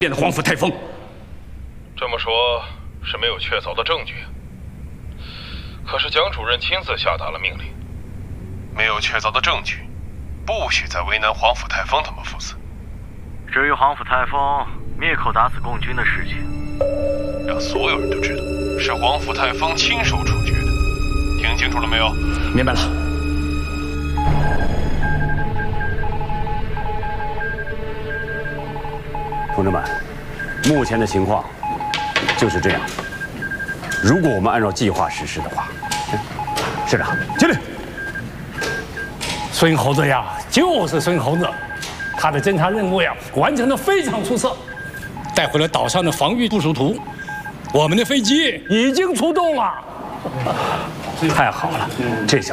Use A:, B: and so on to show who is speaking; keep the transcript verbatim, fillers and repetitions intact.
A: 变的皇甫太丰。
B: 这么说，是没有确凿的证据。可是蒋主任亲自下达了命令，没有确凿的证据，不许再为难皇甫太丰他们父子。
C: 至于皇甫太丰灭口打死共军的事情，
B: 让所有人都知道是皇甫太丰亲手处决的。听清楚了没有？
A: 明白了。
D: 同志们，目前的情况就是这样。如果我们按照计划实施的话，市长，敬礼。
E: 孙猴子呀，就是孙猴子，他的侦察任务呀完成的非常出色，带回了岛上的防御部署图，我们的飞机已经出动了。
D: 太好了，这小